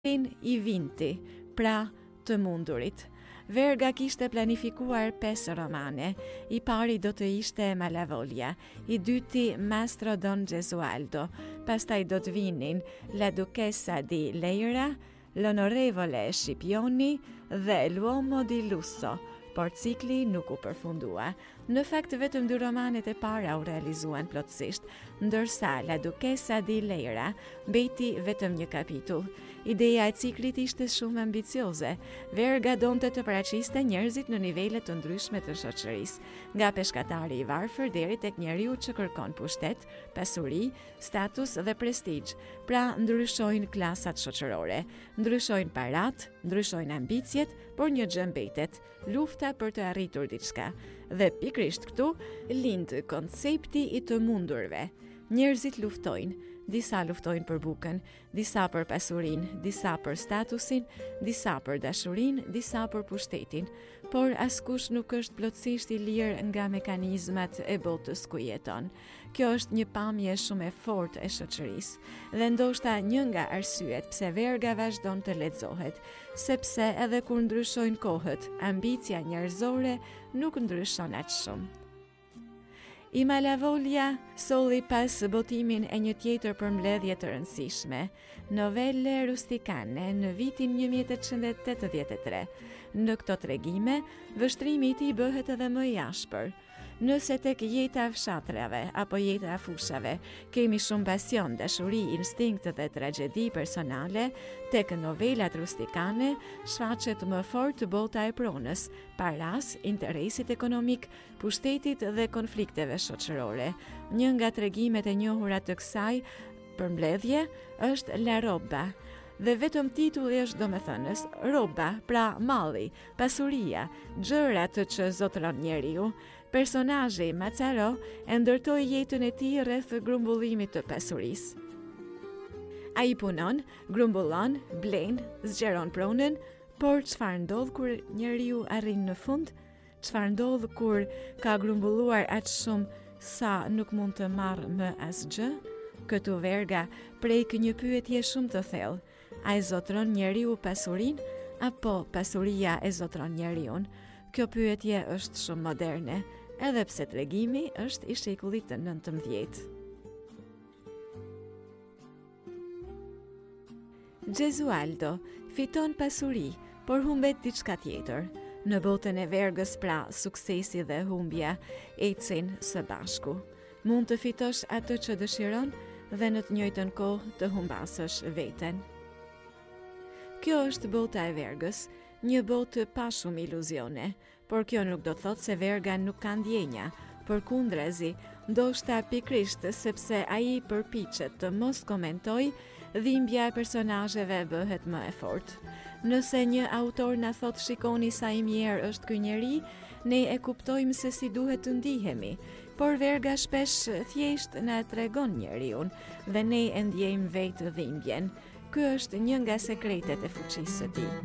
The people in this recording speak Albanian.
I vinti, pra të mundurit. Verga kishte planifikuar 5 romane, I pari do të ishte Malavoglia, I dyti Mastro Don Gesualdo, pastaj do të vinin La Duchessa di Leyra, L'Onorevole Scipioni dhe L'Uomo di Lusso, por cikli nuk u përfundua. Në fakt vetëm 2 romanet e para u realizuan plotësisht, ndërsa La Duchessa di Leyra mbeti vetëm 1 kapitull. Ideja e ciklit ishte shumë ambicioze. Verga donte të paraqiste njerëzit në nivele të ndryshme të shoqërisë, nga peshkatari I varfër deri tek njeriu që kërkon pushtet, pasuri, status dhe prestigj. Pra ndryshojnë klasat shoqërore, ndryshojnë parat, ndryshojnë ambicjet, por një gjë mbetet, lufta për të arritur diçka. Dhe pikrisht këtu lind koncepti I të mundurve. Njerëzit luftojnë. Disa luftojnë për bukën, disa për pasurinë, disa për statusin, disa për dashurinë, disa për pushtetin, por askush nuk është plotësisht I lirë nga mekanizmat e botës ku jeton. Kjo është një pamje shumë e fortë e shoqërisë dhe ndoshta një nga arsyet pse Verga vazhdon të lexohet, sepse edhe kur ndryshojnë kohët, ambicia njerëzore nuk ndryshon aq shumë. I Malavoglia solli pas botimin e një tjetër përmbledhje të rëndësishme, Novelle rustikane në vitin 1883. Në këto tregime, vështrimi I tij bëhet edhe më I ashpër. Nëse tek jeta e fshatrave apo jeta e fushave kemi shumë pasion, dashuri, instinkt dhe tragjedi personale, tek novelat rustikane shfaqet më fort bota e pronës, paras, interesit ekonomik, pushtetit dhe konflikteve shoqërore. Një nga tregimet e njohura të kësaj përmbledhje është La Roba. Dhe vetëm titulli është domethënës, roba, pra malli, pasuria, gjërat që zotëron njeriu. Personazhi Mazzaro e ndërtoi jetën e tij rreth grumbullimit të pasurisë. Ai punon, grumbullon, blen, zgjeron pronën, por çfarë ndodh kur njeriu arrin në fund? Çfarë ndodh kur ka grumbulluar aq shumë sa nuk mund të marrë më asgjë? Këtu Verga prek një pyetje shumë të thellë. A e zotron njeriu pasurinë apo pasuria e zotron njeriu? Kjo pyetje është shumë moderne, edhe pse tregimi është I shekullit të 19. Gesualdo fiton pasuri, por humbet diçka tjetër. Në botën e Vergës, pra, suksesi dhe humbja ecin së bashku. Mund të fitosh atë që dëshiron dhe në të njëjtën kohë të humbasësh veten. Kjo është bota e Vergës, një botë pa shumë iluzione, por kjo nuk do të thotë se Verga nuk ka ndjenja, përkundrazi, ndoshta pikrisht sepse ai përpiqet të mos komentoj, dhimbja e personazheve bëhet më e fortë. Nëse një autor na thot shikoni sa I mirë është ky njeri, ne e kuptojmë se si duhet të ndihemi, por Verga shpesh thjesht na tregon njeriu dhe ne e ndjejmë vetë dhimbjen. Ky është një nga sekretet e fuqisë së tij.